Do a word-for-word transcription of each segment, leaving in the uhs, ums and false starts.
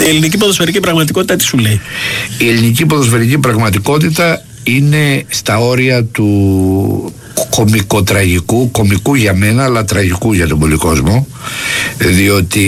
Η ελληνική ποδοσφαιρική πραγματικότητα τι σου λέει? Η ελληνική ποδοσφαιρική πραγματικότητα είναι στα όρια του κομικοτραγικού, κομικού για μένα, αλλά τραγικού για τον πολύ κόσμο, διότι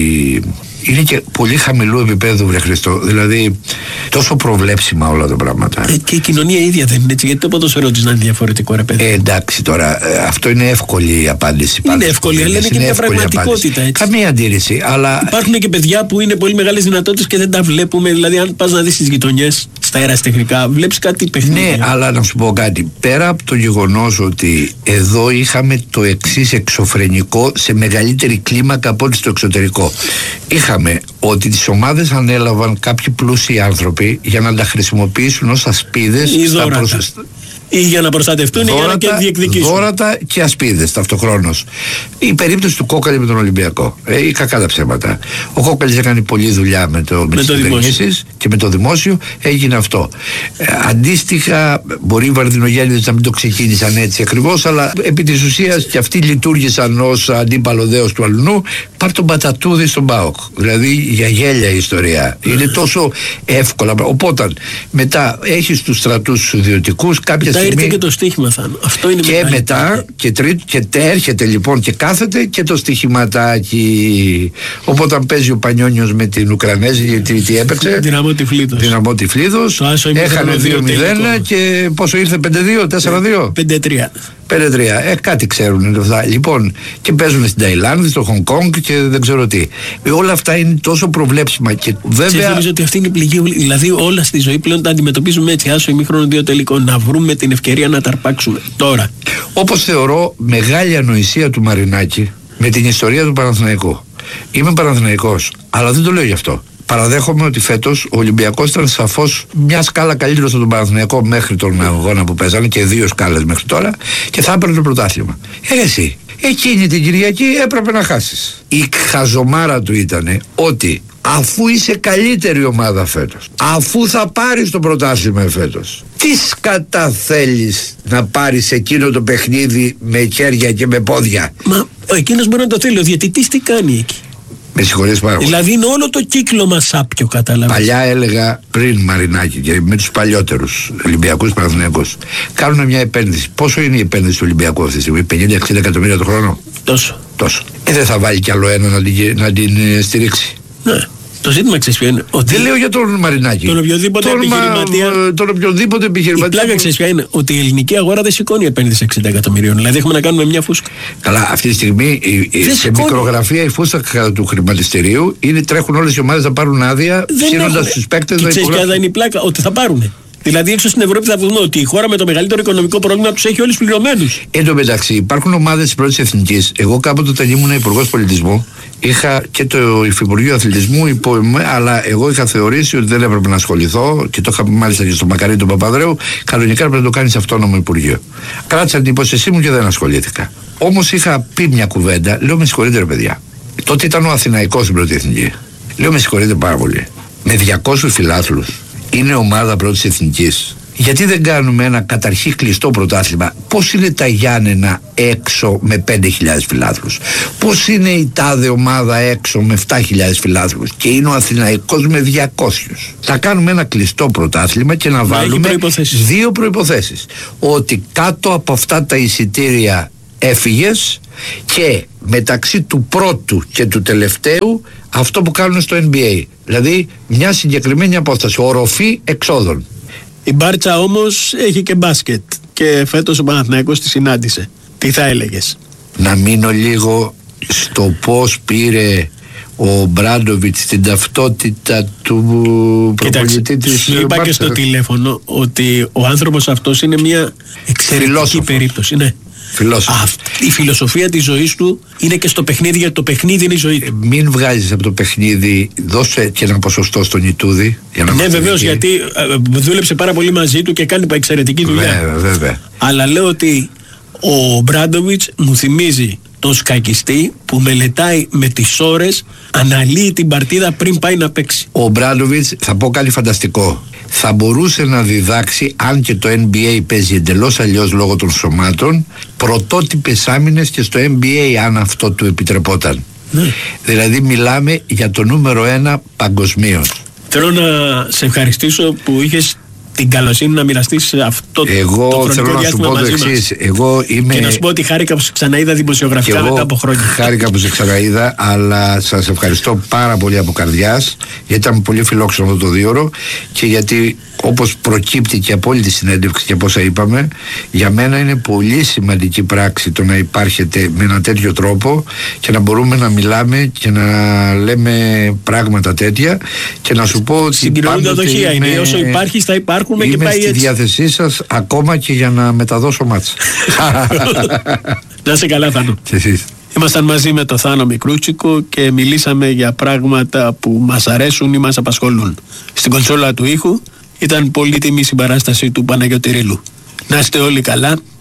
είναι και πολύ χαμηλού επίπεδου, βρε Χριστό. Δηλαδή, τόσο προβλέψιμα όλα τα πράγματα. Ε, και η κοινωνία ίδια δεν είναι έτσι, γιατί το ποδόσφαιρο της να είναι διαφορετικό, ρε παιδί. Ε, εντάξει τώρα, ε, αυτό είναι εύκολη η απάντηση. Είναι εύκολη, αλλά είναι και μια πραγματικότητα. Έτσι. Καμία αντίρρηση. Αλλά... Υπάρχουν και παιδιά που είναι πολύ μεγάλες δυνατότητες και δεν τα βλέπουμε. Δηλαδή, αν πας να δεις τις γειτονιές, στα αεραστεχνικά, βλέπεις κάτι παιχνίδι. Ναι, αλλά να σου πω κάτι. Πέρα από το γεγονός ότι εδώ είχαμε το εξής εξωφρενικό σε μεγαλύτερη κλίμακα από ό,τι στο εξωτερικό. Είχαμε ότι τις ομάδες ανέλαβαν κάποιοι πλούσιοι άνθρωποι για να τα χρησιμοποιήσουν ως ασπίδες στα προσ... ή για να προστατευτούν ή για να και διεκδικήσουν. Δώρατα και ασπίδες ταυτοχρόνως. Η περίπτωση του Κόκαλη με τον Ολυμπιακό. Ε, ή κακά τα ψέματα. Ο Κόκαλης έκανε πολλή δουλειά με, το, με, με τις κυβερνήσεις και με το δημόσιο. Έγινε αυτό. Ε, αντίστοιχα, μπορεί οι Βαρδινογέννηδες να μην το ξεκίνησαν έτσι ακριβώς, αλλά επί της ουσίας και αυτοί λειτουργήσαν ως αντίπαλο δέος του αλουνού. Πάρ' τον Πατατούδη στον ΠΑΟΚ. Δηλαδή για γέλια η ιστορία. Είναι τόσο εύκολα. Οπότε μετά έχεις τους στρατούς τους ιδιωτικούς κάποια ήρθε και το στοίχημα, Θάνο. Αυτό είναι και μετά και, τρί, και έρχεται λοιπόν και κάθεται και το στοιχηματάκι. Οπότε παίζει ο Πανιόνιος με την Ουκρανέζη, γιατί τι έπαιξε? Δυναμό Τυφλίδος. Δυναμό Τυφλίδος. Έχανε δύο μηδέν και πόσο ήρθε? πέντε δύο, τέσσερα δύο. πέντε τρία. πέντε τρία. Ε, κάτι ξέρουν αυτά. Λοιπόν, και παίζουν στην Ταϊλάνδη, στο Χονγκ Κονγκ και δεν ξέρω τι. Ε, όλα αυτά είναι τόσο προβλέψιμα. Και βέβαια. Νομίζω ότι αυτή είναι η πληγή. Δηλαδή, όλα στη ζωή πλέον τα αντιμετωπίζουμε έτσι. Άσο ημίχρονο δύο τελικό. Να βρούμε την ευκαιρία να τα αρπάξουμε τώρα. Όπως θεωρώ μεγάλη ανοησία του Μαρινάκη με την ιστορία του Παναθηναϊκού. Είμαι Παναθηναϊκός, αλλά δεν το λέω γι' αυτό. Παραδέχομαι ότι φέτος ο Ολυμπιακός ήταν σαφώς μια σκάλα καλύτερος από τον Παναθηναϊκό μέχρι τον αγώνα που παίζανε, και δύο σκάλες μέχρι τώρα, και θα έπαιρνε το πρωτάθλημα. Ε, εσύ, εκείνη την Κυριακή έπρεπε να χάσεις. Η χαζομάρα του ήταν ότι αφού είσαι καλύτερη ομάδα φέτος, αφού θα πάρεις το πρωτάθλημα φέτος, τι σκατά θέλεις να πάρεις εκείνο το παιχνίδι με χέρια και με πόδια? Μα εκείνος μπορεί να το θέλει. Ο διαιτητής τι κάνει εκεί? Με συγχωρείς πάρα πολύ. Δηλαδή είναι όλο το κύκλωμα σάπιο, κατάλαβες. Παλιά έλεγα πριν Μαρινάκη και με τους παλιότερους Ολυμπιακούς, Παναθηναϊκούς, κάνουν μια επένδυση. Πόσο είναι η επένδυση του Ολυμπιακού αυτή τη στιγμή? πενήντα εξήντα εκατομμύρια το χρόνο. Τόσο. Τόσο. Ε, δεν θα βάλει κι άλλο ένα να την, να την ε, στηρίξει? Ναι. Το ζήτημα ξέρεις ποιο είναι? Ότι δεν λέω για τον Μαρινάκη. Τον οποιοδήποτε τον επιχειρηματία. Μα, τον οποιοδήποτε επιχειρηματία. Η πλάκα ξέρεις ποια είναι? Ότι η ελληνική αγορά δεν σηκώνει επένδυση εξήντα εκατομμυρίων. Δηλαδή έχουμε να κάνουμε μια φούσκα. Καλά, αυτή τη στιγμή η, η, σε σηκώνει. Μικρογραφία η φούσκα του χρηματιστηρίου είναι, τρέχουν όλες οι ομάδες να πάρουν άδεια, ψήνοντας τους παίκτες να υπογράψουν. Ξέρεις ποια είναι η πλάκα? Ότι θα πάρουνε. Δηλαδή έξω στην Ευρώπη θα δούμε ότι η χώρα με το μεγαλύτερο οικονομικό πρόβλημα τους έχει όλους πληρωμένους. Εν τω μεταξύ υπάρχουν ομάδες της πρώτης εθνικής. Εγώ κάποτε όταν ήμουν υπουργός πολιτισμού είχα και το Υφυπουργείο Αθλητισμού υπό, αλλά εγώ είχα θεωρήσει ότι δεν έπρεπε να ασχοληθώ, και το είχα μάλιστα και στο Μακαρίνη του Παπανδρέου, κανονικά πρέπει να το κάνεις αυτόνομο Υπουργείο. Κράτησα την υπόσχεσή μου και δεν ασχολήθηκα. Όμως είχα πει μια κουβέντα, λέω με συγχωρείτε ρε παιδιά. Τότε ήταν ο Αθηναϊκός στην πρώτη εθνική. Λέω με συγχωρείτε πάρα πολύ. Με διακόσιους φιλάθλους είναι ομάδα πρώτης εθνικής. Γιατί δεν κάνουμε ένα καταρχήν κλειστό πρωτάθλημα? Πώς είναι τα Γιάννενα έξω με πέντε χιλιάδες φιλάθλους? Πώς είναι η τάδε ομάδα έξω με επτά χιλιάδες φιλάθλους? Και είναι ο Αθηναϊκός με διακόσιους. Θα κάνουμε ένα κλειστό πρωτάθλημα και να, να βάλουμε προϋποθέσεις. Δύο προϋποθέσεις. Ότι κάτω από αυτά τα εισιτήρια έφυγες, και μεταξύ του πρώτου και του τελευταίου αυτό που κάνουν στο N B A. Δηλαδή μια συγκεκριμένη απόσταση, οροφή εξόδων. Η Μπάρτσα όμως έχει και μπάσκετ και φέτος ο Παναθηναϊκός τη συνάντησε. Τι θα έλεγες? Να μείνω λίγο στο πώς πήρε ο Μπράντοβιτς την ταυτότητα του προπονητή της. Είπα και στο τηλέφωνο ότι ο άνθρωπος αυτός είναι μια εξαιρετική Φιλόσοφος. περίπτωση. Ναι. Αυτή η φιλοσοφία της ζωής του είναι και στο παιχνίδι, γιατί το παιχνίδι είναι η ζωή του. Ε, μην βγάζεις από το παιχνίδι, δώσε και ένα ποσοστό στον Ιτούδη. Για να ναι, βεβαίως, γιατί ε, δούλεψε πάρα πολύ μαζί του και κάνει εξαιρετική δουλειά. Βέβαια, βέβαια. Αλλά λέω ότι ο Μπράντοβιτς μου θυμίζει τον σκακιστή που μελετάει με τις ώρες, αναλύει την παρτίδα πριν πάει να παίξει. Ο Μπράντοβιτς, θα πω κάτι φανταστικό, θα μπορούσε να διδάξει, αν και το N B A παίζει εντελώς αλλιώς λόγω των σωμάτων, πρωτότυπες άμυνες και στο N B A, αν αυτό του επιτρεπόταν. Ναι. Δηλαδή μιλάμε για το νούμερο ένα παγκοσμίως. Θέλω να σε ευχαριστήσω που είχες την καλοσύνη να μοιραστείς αυτό εγώ το χρονικό διάστημα μαζί μας. Εγώ είμαι... Και να σου πω ότι χάρηκα που σε ξαναείδα δημοσιογραφικά μετά από χρόνια. Χάρηκα που σε ξαναείδα, αλλά σας ευχαριστώ πάρα πολύ από καρδιάς, γιατί ήταν πολύ φιλόξενο αυτό το δίωρο και γιατί, όπως προκύπτει και από όλη τη συνέντευξη και από όσα είπαμε, για μένα είναι πολύ σημαντική πράξη το να υπάρχετε με ένα τέτοιο τρόπο και να μπορούμε να μιλάμε και να λέμε πράγματα τέτοια και να σου πω ότι συγκοινωνούν τα δοχεία είναι, όσο υπάρχεις θα υπάρχουμε και πάει έτσι. Είμαι στη διάθεσή σας ακόμα και για να μεταδώσω μάτς. Να είσαι καλά, Θάνο. Και εσείς. Ήμασταν μαζί με το Θάνο Μικρούτσικο και μιλήσαμε για πράγματα που μας αρέσουν ή μας απασχολούν. Στην κονσόλα του ήχου ήταν πολύτιμη συμπαράσταση του Παναγιώτη Ρήλου. Να είστε όλοι καλά.